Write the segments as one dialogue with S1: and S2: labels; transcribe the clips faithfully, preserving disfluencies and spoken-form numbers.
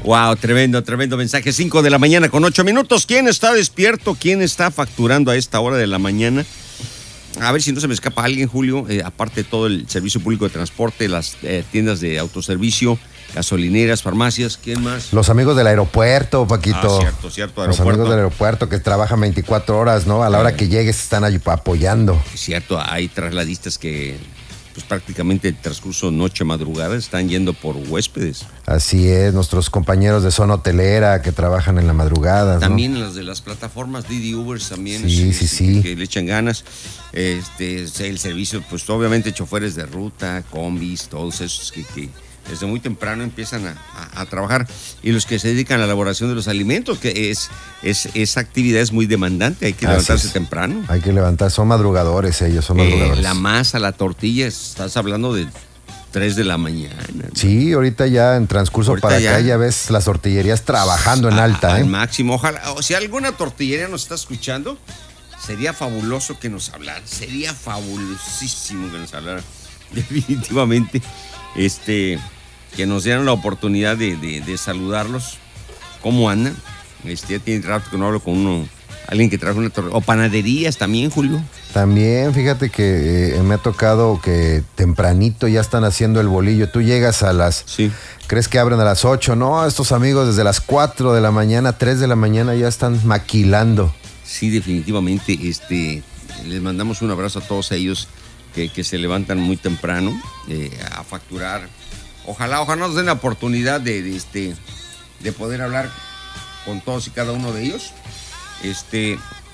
S1: Wow, tremendo, tremendo mensaje. Cinco de la mañana con ocho minutos. ¿Quién está despierto? ¿Quién está facturando a esta hora de la mañana? A ver si no se me escapa alguien, Julio. Eh, aparte de todo el servicio público de transporte, las eh, tiendas de autoservicio, gasolineras, farmacias, ¿quién más?
S2: Los amigos del aeropuerto, Paquito.
S1: Ah, cierto, cierto,
S2: Los
S1: aeropuerto.
S2: amigos del aeropuerto que trabajan veinticuatro horas, ¿no? A la hora que llegues están ahí apoyando.
S1: Cierto, hay trasladistas que pues prácticamente el transcurso noche, madrugada están yendo por huéspedes.
S2: Así es, nuestros compañeros de zona hotelera que trabajan en la madrugada, ¿no?
S1: También las de las plataformas Didi Ubers también.
S2: Sí, sí, sí.
S1: Que, que le echan ganas. Este, el servicio, pues obviamente choferes de ruta, combis, todos esos que, que desde muy temprano empiezan a, a, a trabajar. Y los que se dedican a la elaboración de los alimentos, que es, es esa actividad es muy demandante, hay que
S2: Así
S1: levantarse
S2: es.
S1: temprano.
S2: Hay que levantar, son madrugadores ellos, son
S1: Eh,
S2: madrugadores.
S1: la masa, la tortilla, estás hablando de tres de la mañana, ¿no?
S2: Sí, ahorita ya en transcurso
S1: Ahorita
S2: para
S1: ya.
S2: acá ya ves las tortillerías trabajando en
S1: A-
S2: alta,
S1: Al
S2: ¿eh?
S1: máximo, ojalá. O si alguna tortillería nos está escuchando, sería fabuloso que nos hablara. Sería fabulosísimo que nos hablara. Definitivamente. Este, que nos dieran la oportunidad de, de- de saludarlos. ¿Cómo andan? Este, ya tiene rato que no hablo con uno, alguien que trabaja en una torre. O panaderías también, Julio.
S2: También, fíjate que eh, me ha tocado que tempranito ya están haciendo el bolillo. Tú llegas a las...
S1: Sí.
S2: ¿Crees que abren a las ocho? No, estos amigos desde las cuatro de la mañana, tres de la mañana ya están maquilando.
S1: Sí, definitivamente. Este, les mandamos un abrazo a todos ellos que, que se levantan muy temprano eh, a facturar. Ojalá, ojalá nos den la oportunidad de, de, este, de poder hablar con todos y cada uno de ellos. Este,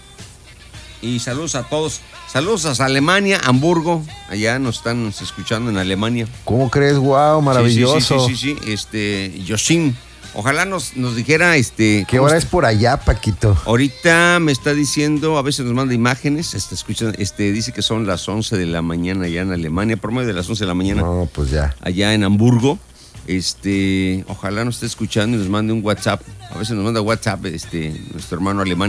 S1: y saludos a todos. Saludos a Alemania, Hamburgo. Allá nos están escuchando en Alemania.
S2: ¿Cómo crees? ¡Wow! Maravilloso.
S1: Sí, sí, sí, sí, sí, sí. Este, Yoshim. Ojalá nos, nos dijera, este...
S2: ¿Qué
S1: ¿cómo
S2: hora
S1: está?
S2: es por allá, Paquito?
S1: Ahorita me está diciendo, a veces nos manda imágenes, este, escucha, este, dice que son las once de la mañana allá en Alemania, por medio de las once de la mañana,
S2: No, pues ya.
S1: allá en Hamburgo. Este, ojalá nos esté escuchando y nos mande un WhatsApp. A veces nos manda WhatsApp, este, nuestro hermano alemán.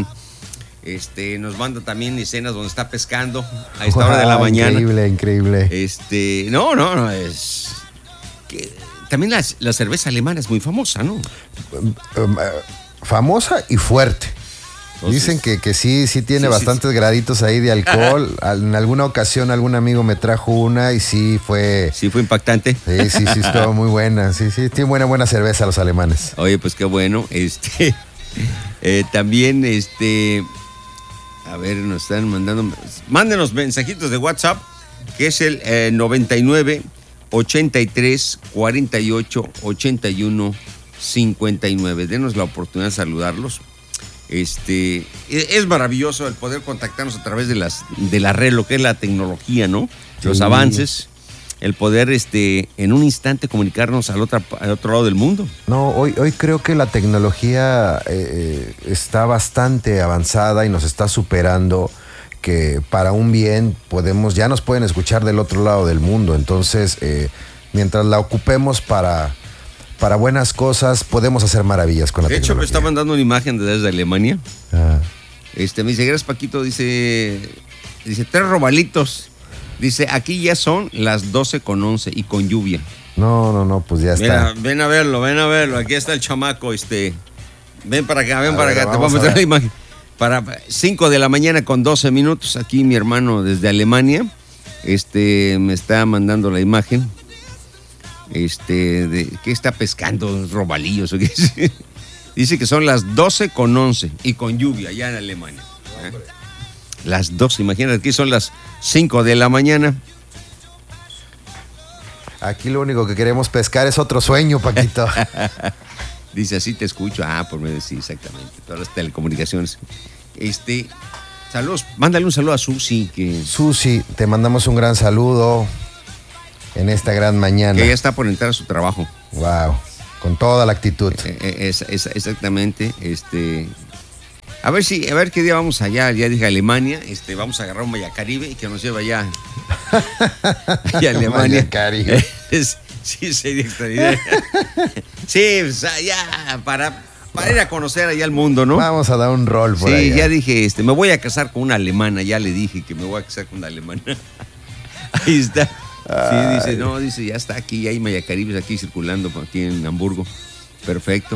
S1: Este, nos manda también escenas donde está pescando a esta hora de la
S2: Wow,
S1: mañana.
S2: Increíble, increíble.
S1: Este, no, no, no, es que también la, la cerveza alemana es muy famosa, ¿no?
S2: Um, uh, famosa y fuerte.
S1: Entonces,
S2: Dicen que, que sí, sí tiene
S1: sí, sí,
S2: bastantes
S1: sí.
S2: graditos ahí de alcohol. Al- En alguna ocasión algún amigo me trajo una y sí fue...
S1: Sí, fue impactante.
S2: Sí, sí, sí, estuvo muy buena. Sí, sí, tiene buena, buena cerveza los alemanes.
S1: Oye, pues qué bueno. Este, eh, también, este, a ver, nos están mandando, mándenos mensajitos de WhatsApp, que es el eh, noventa y nueve, ochenta y tres, cuarenta y ocho, ochenta y uno, cincuenta y nueve. Denos la oportunidad de saludarlos. Este, e- es maravilloso el poder contactarnos a través de las, de la red, lo que es la tecnología, ¿no? Los
S2: Sí.
S1: avances, el poder, este, en un instante comunicarnos al otro, al otro lado del mundo.
S2: No, hoy, hoy creo que la tecnología eh, está bastante avanzada y nos está superando, que para un bien podemos, ya nos pueden escuchar del otro lado del mundo. Entonces, eh, mientras la ocupemos para, para buenas cosas, podemos hacer maravillas con la
S1: De hecho, me
S2: tecnología.
S1: está mandando una imagen de desde Alemania.
S2: Ah,
S1: Este, me dice, gracias Paquito, dice, dice, tres robalitos. Dice, aquí ya son las doce con once y con lluvia.
S2: no, no, no, pues ya
S1: Mira,
S2: está.
S1: ven a verlo, ven a verlo. Aquí está el chamaco, este. Ven para acá, ven
S2: A
S1: para
S2: ver,
S1: acá. Te voy a
S2: vamos a
S1: mostrar
S2: ver.
S1: la imagen. Para cinco de la mañana con doce minutos. Aquí mi hermano desde Alemania. Este, me está mandando la imagen. Este, de ¿qué está pescando? Robalillos o qué es? Dice que son las doce con once y con lluvia allá en Alemania. ¿Eh? Las doce, imagínate, aquí son las cinco de la mañana.
S2: Aquí lo único que queremos pescar es otro sueño, Paquito.
S1: Dice, así te escucho. Ah, por medio de sí, exactamente. Todas las telecomunicaciones. Este, saludos. Mándale un saludo a Susi, que,
S2: Susi, te mandamos un gran saludo en esta gran mañana.
S1: que ya está por entrar a su trabajo.
S2: Wow, con toda la actitud.
S1: Eh, eh, es, es- exactamente. Este, a ver si, a ver qué día vamos allá. Ya dije Alemania. Este, vamos a agarrar un Maya Caribe y que nos lleve allá. allá a Alemania.
S2: Maya Caribe.
S1: Es- sí, sería extraordinario. Sí, pues, ya para, para ir a conocer allá el mundo, ¿no?
S2: Vamos a dar un rol por
S1: Sí,
S2: allá.
S1: ya dije, este, me voy a casar con una alemana, ya le dije que me voy a casar con una alemana. Ahí está. Sí, dice, no, dice, ya está aquí, hay Mayacaribes aquí circulando aquí en Hamburgo. Perfecto.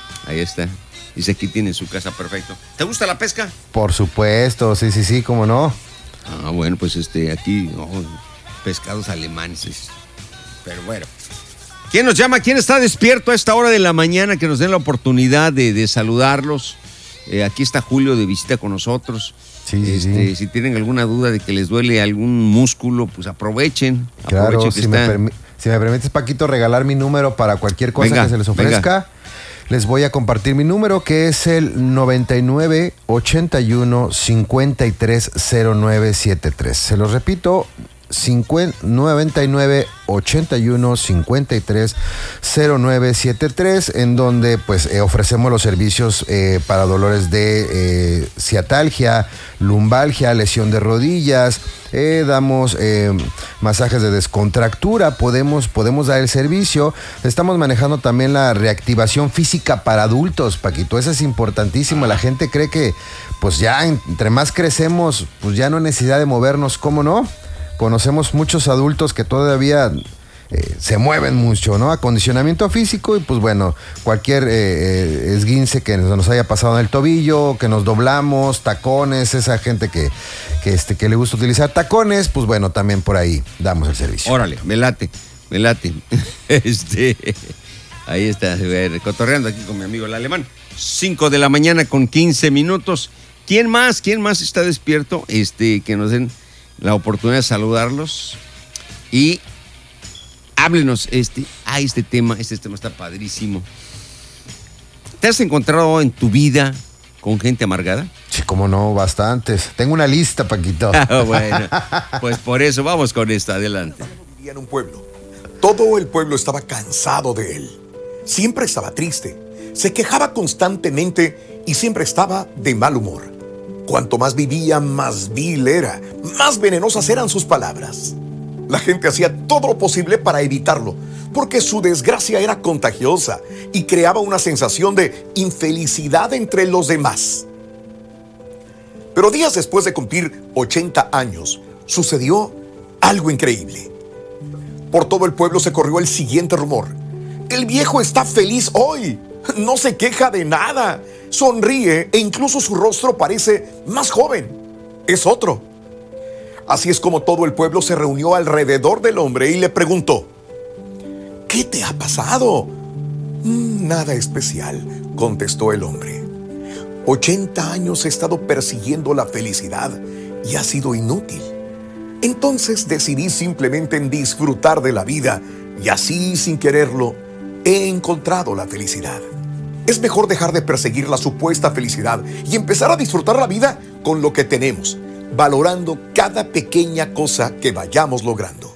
S1: Ahí está. Dice, aquí tiene su casa, perfecto. ¿Te gusta la pesca?
S2: Por supuesto, sí, sí, sí, cómo no.
S1: Ah, bueno, pues este, aquí, oh, pescados alemanes. Pero bueno. ¿Quién nos llama? ¿Quién está despierto a esta hora de la mañana? Que nos den la oportunidad de, de saludarlos. Eh, aquí está Julio de visita con nosotros.
S2: Sí, sí,
S1: este,
S2: sí.
S1: Si tienen alguna duda de que les duele algún músculo, pues aprovechen.
S2: Claro,
S1: aprovechen que
S2: si, me
S1: está...
S2: permi- si me permites, Paquito, regalar mi número para cualquier cosa
S1: Venga,
S2: que se les ofrezca.
S1: venga.
S2: Les voy a compartir mi número, que es el noventa y nueve, ochenta y uno, cincuenta y tres, cero nueve setenta y tres. Se los repito, noventa y nueve, ochenta y uno, cincuenta y tres, cero nueve setenta y tres, en donde pues eh, ofrecemos los servicios eh, para dolores de eh, ciatalgia, lumbalgia, lesión de rodillas, eh, damos eh, masajes de descontractura, podemos, podemos dar el servicio. Estamos manejando también la reactivación física para adultos, Paquito, eso es importantísimo. La gente cree que pues ya entre más crecemos, pues ya no hay necesidad de movernos, ¿cómo no? Conocemos muchos adultos que todavía eh, se mueven mucho, ¿no? Acondicionamiento físico y pues bueno, cualquier eh, esguince que nos haya pasado en el tobillo, que nos doblamos, tacones, esa gente que, que, este, que le gusta utilizar tacones, pues bueno, también por ahí damos el servicio.
S1: Órale, me late, me late. este, ahí está, a ver, cotorreando aquí con mi amigo el alemán. cinco de la mañana con quince minutos. ¿Quién más? ¿Quién más está despierto? Este, que nos den la oportunidad de saludarlos y háblenos este, ah, este tema, este tema está padrísimo. ¿Te has encontrado en tu vida con gente amargada?
S2: Sí, cómo no, bastantes. Tengo una lista, Paquito.
S1: Ah, bueno, pues por eso vamos con esta, adelante.
S3: Vivía en un pueblo. Todo el pueblo estaba cansado de él. Siempre estaba triste, se quejaba constantemente y siempre estaba de mal humor. Cuanto más vivía, más vil era, más venenosas eran sus palabras. La gente hacía todo lo posible para evitarlo, porque su desgracia era contagiosa y creaba una sensación de infelicidad entre los demás. Pero días después de cumplir ochenta años, sucedió algo increíble. Por todo el pueblo se corrió el siguiente rumor: el viejo está feliz hoy, no se queja de nada. Sonríe e incluso su rostro parece más joven. Es otro. Así es como todo el pueblo se reunió alrededor del hombre y le preguntó: ¿qué te ha pasado? Nada especial, contestó el hombre. ochenta años he estado persiguiendo la felicidad y ha sido inútil. Entonces decidí simplemente en disfrutar de la vida y así, sin quererlo, he encontrado la felicidad. Es mejor dejar de perseguir la supuesta felicidad y empezar a disfrutar la vida con lo que tenemos, valorando cada pequeña cosa que vayamos logrando.